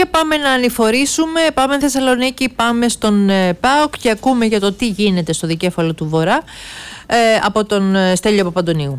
Για πάμε να ανηφορήσουμε, πάμε Θεσσαλονίκη, πάμε στον ΠΑΟΚ και ακούμε για το τι γίνεται στο δικέφαλο του Βορρά από τον Στέλιο Παπαντονίου.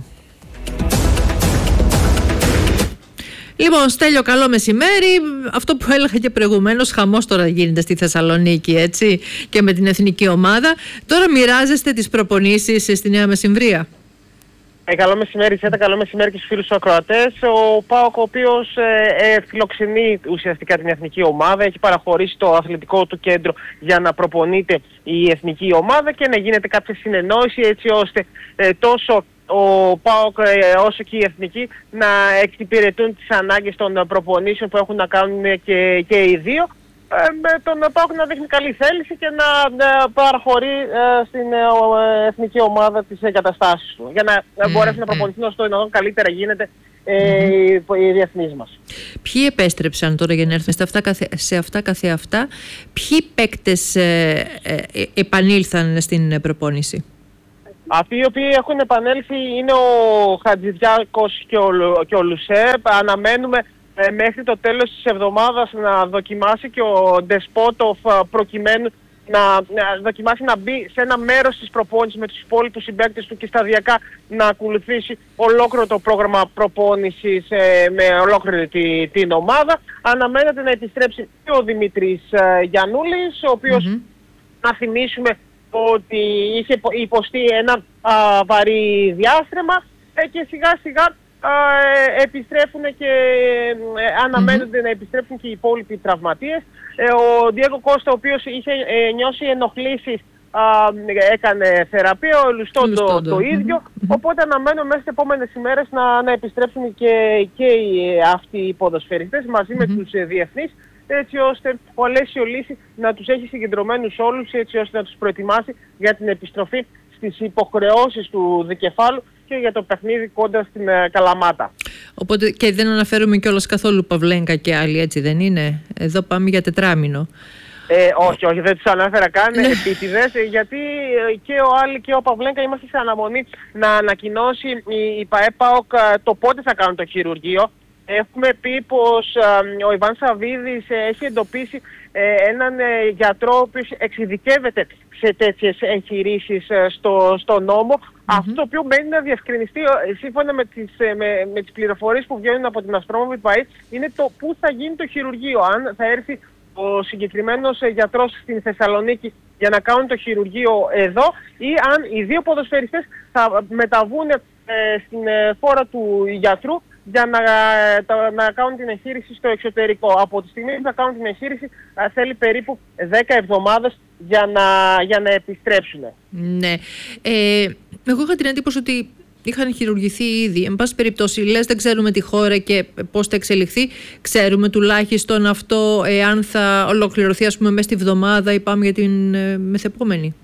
Λοιπόν, Στέλιο, καλό μεσημέρι. Αυτό που έλεγα και προηγουμένως, χαμός τώρα γίνεται στη Θεσσαλονίκη, έτσι, και με την εθνική ομάδα. Τώρα μοιράζεστε τις προπονήσεις στη Νέα Μεσημβρία. Καλό μεσημέρι, καλό μεσημέρι και στους φίλους τους ακροατές. Ο ΠΑΟΚ, ο οποίος φιλοξενεί ουσιαστικά την εθνική ομάδα, έχει παραχωρήσει το αθλητικό του κέντρο για να προπονείται η εθνική ομάδα και να γίνεται κάποια συνεννόηση, έτσι ώστε τόσο ο ΠΑΟΚ όσο και η εθνική να εξυπηρετούν τις ανάγκες των προπονήσεων που έχουν να κάνουν και οι δύο. Με τον ΠΑΟΚ να δείχνει καλή θέληση και να παραχωρεί στην εθνική ομάδα τις εγκαταστάσεις του, για να μπορέσει να προπονηθεί όσο το δυνατόν καλύτερα γίνεται οι διεθνείς μας. Ποιοι επέστρεψαν τώρα, για να έρθουμε σε αυτά καθεαυτά, ποιοι παίκτες επανήλθαν στην προπόνηση? Αυτοί οι οποίοι έχουν επανέλθει είναι ο Χατζηδιάκος και ο Λουσέπ. Αναμένουμε μέχρι το τέλος της εβδομάδας να δοκιμάσει και ο Ντεσπότοφ, προκειμένου να δοκιμάσει να μπει σε ένα μέρος της προπόνησης με τους υπόλοιπους συμπαίκτες του και σταδιακά να ακολουθήσει ολόκληρο το πρόγραμμα προπόνησης με ολόκληρη την ομάδα. Αναμένεται να επιστρέψει και ο Δημήτρης Γιαννούλης, ο οποίος να θυμίσουμε ότι είχε υποστεί ένα βαρύ διάστρεμα και σιγά σιγά επιστρέφουν και αναμένονται να επιστρέψουν και οι υπόλοιποι τραυματίες. Ο Ντιέγκο Κώστα, ο οποίος είχε νιώσει ενοχλήσεις, έκανε θεραπεία, ο Λουστόντο το ίδιο. Οπότε αναμένω μέσα στις επόμενες ημέρες να επιστρέψουν και αυτοί οι ποδοσφαιριστές μαζί με τους διεθνείς, έτσι ώστε ο Αλέσιο Λύση να τους έχει συγκεντρωμένους όλους, έτσι ώστε να τους προετοιμάσει για την επιστροφή στις υποχρεώσεις του δικεφάλου και για το παιχνίδι κοντά στην Καλαμάτα. Οπότε και δεν αναφέρουμε κιόλας καθόλου Παυλένκα και άλλοι, έτσι δεν είναι? Εδώ πάμε για τετράμινο. Όχι, δεν τους ανέφερα καν επίτηδες, γιατί και ο Άλλη και ο Παυλένκα είμαστε σε αναμονή να ανακοινώσει η ΠΑΕΠΑΟΚ το πότε θα κάνουν το χειρουργείο. Έχουμε πει πως ο Ιβάν Σαββίδης έχει εντοπίσει έναν γιατρό ο οποίος εξειδικεύεται σε τέτοιες εγχειρήσεις στο νόμο. Αυτό το οποίο μένει να διευκρινιστεί σύμφωνα με τις πληροφορίες που βγαίνουν από την Αστρόμοβη ΠΑΗ είναι το πού θα γίνει το χειρουργείο. Αν θα έρθει ο συγκεκριμένος γιατρός στην Θεσσαλονίκη για να κάνουν το χειρουργείο εδώ, ή αν οι δύο ποδοσφαιριστές θα μεταβούν στην χώρα του γιατρού για να κάνουν την εγχείρηση στο εξωτερικό. Από τη στιγμή που θα κάνουν την εγχείρηση θέλει περίπου 10 εβδομάδες για να επιστρέψουν. Ναι. Εγώ είχα την εντύπωση ότι είχαν χειρουργηθεί ήδη. Εν πάση περιπτώσει, λες, δεν ξέρουμε τη χώρα και πώς θα εξελιχθεί. Ξέρουμε τουλάχιστον αυτό, εάν θα ολοκληρωθεί, ας πούμε, μέσα στη βδομάδα ή πάμε για την μεθεπόμενη?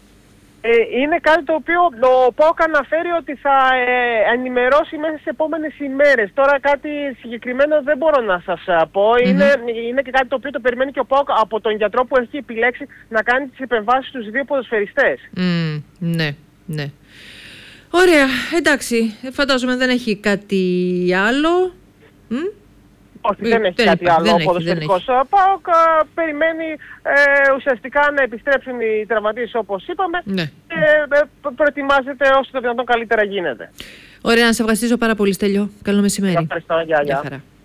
Είναι κάτι το οποίο ο ΠΑΟΚ αναφέρει ότι θα ενημερώσει μέσα στις επόμενες ημέρες. Τώρα κάτι συγκεκριμένο δεν μπορώ να σας πω. Είναι και κάτι το οποίο το περιμένει και ο ΠΑΟΚ από τον γιατρό που έχει επιλέξει να κάνει τις επεμβάσεις στους δύο ποδοσφαιριστές. Ναι, ναι. Ωραία, εντάξει. Φαντάζομαι δεν έχει κάτι άλλο. Όχι, δεν έχει κάτι άλλο. Ο ποδοσφαιρικός ΠΑΟΚ περιμένει ουσιαστικά να επιστρέψουν οι τραυματίες, όπως είπαμε, και προετοιμάζεται όσο το δυνατόν καλύτερα γίνεται. Ωραία, να σε ευχαριστήσω πάρα πολύ, Στέλιο. Καλό μεσημέρι. Ευχαριστώ, γεια.